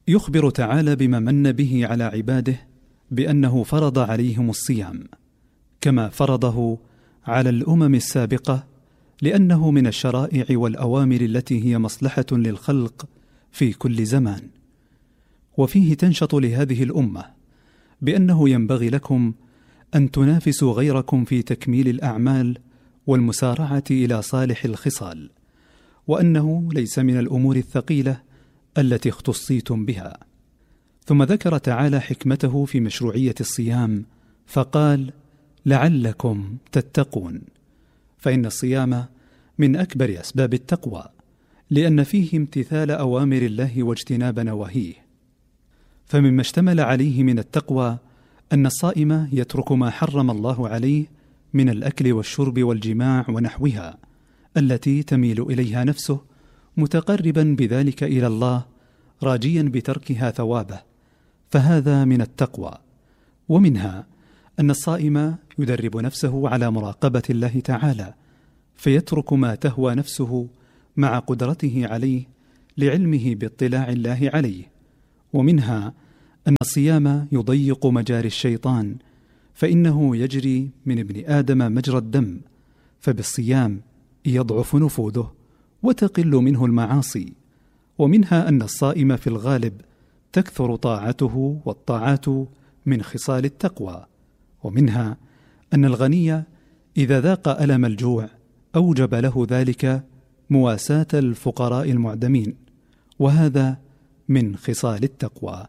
يخبر تعالى بما من به على عباده بأنه فرض عليهم الصيام كما فرضه على الأمم السابقة، لأنه من الشرائع والأوامر التي هي مصلحة للخلق في كل زمان. وفيه تنشط لهذه الأمة بأنه ينبغي لكم أن تنافسوا غيركم في تكميل الأعمال والمسارعة إلى صالح الخصال، وأنه ليس من الأمور الثقيلة التي اختصيتم بها. ثم ذكر تعالى حكمته في مشروعية الصيام فقال: لعلكم تتقون، فإن الصيام من أكبر أسباب التقوى، لأن فيه امتثال أوامر الله واجتناب نواهيه. فمما اشتمل عليه من التقوى أن الصائم يترك ما حرم الله عليه من الأكل والشرب والجماع ونحوها التي تميل إليها نفسه، متقربا بذلك إلى الله راجيا بتركها ثوابه، فهذا من التقوى. ومنها أن الصائم يدرب نفسه على مراقبة الله تعالى، فيترك ما تهوى نفسه مع قدرته عليه لعلمه باطلاع الله عليه. ومنها أن الصيام يضيق مجاري الشيطان، فإنه يجري من ابن آدم مجرى الدم، فبالصيام يضعف نفوذه وتقل منه المعاصي. ومنها أن الصائم في الغالب تكثر طاعته، والطاعات من خصال التقوى. ومنها أن الغني إذا ذاق ألم الجوع أوجب له ذلك مواساة الفقراء المعدمين، وهذا من خصال التقوى.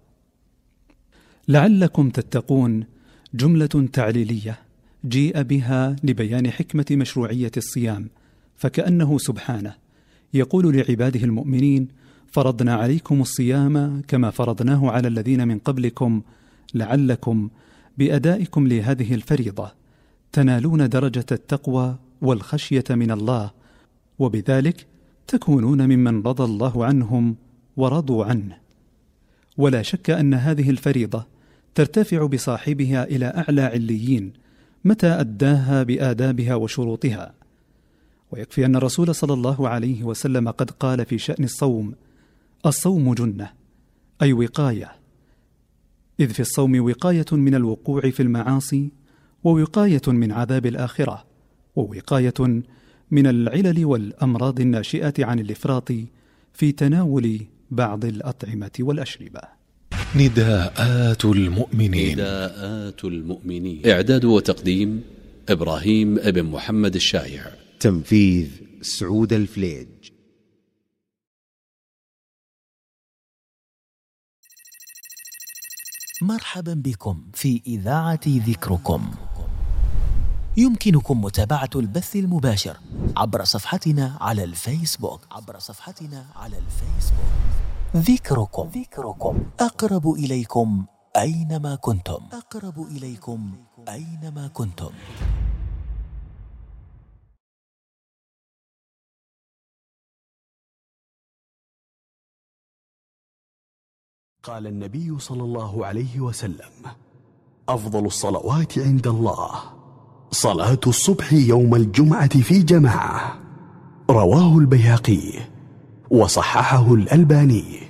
لعلكم تتقون جملة تعليلية جيء بها لبيان حكمة مشروعية الصيام، فكأنه سبحانه يقول لعباده المؤمنين: فرضنا عليكم الصيام كما فرضناه على الذين من قبلكم لعلكم بأدائكم لهذه الفريضة تنالون درجة التقوى والخشية من الله، وبذلك تكونون ممن رضى الله عنهم ورضوا عنه. ولا شك أن هذه الفريضة ترتفع بصاحبها إلى أعلى عليين متى أداها بآدابها وشروطها. ويكفي أن الرسول صلى الله عليه وسلم قد قال في شأن الصوم: الصوم جنة، أي وقاية، إذ في الصوم وقاية من الوقوع في المعاصي، ووقاية من عذاب الآخرة، ووقاية من العلل والأمراض الناشئة عن الإفراط في تناول بعض الأطعمة والأشربة. نداءات المؤمنين. نداءات المؤمنين. إعداد وتقديم إبراهيم ابن محمد الشايع. تنفيذ سعود الفليج. مرحبا بكم في إذاعة ذكركم. يمكنكم متابعة البث المباشر عبر صفحتنا على الفيسبوك. ذكركم أقرب إليكم أينما كنتم. قال النبي صلى الله عليه وسلم: أفضل الصلوات عند الله صلاة الصبح يوم الجمعة في جماعة. رواه البيهقي وصححه الألباني.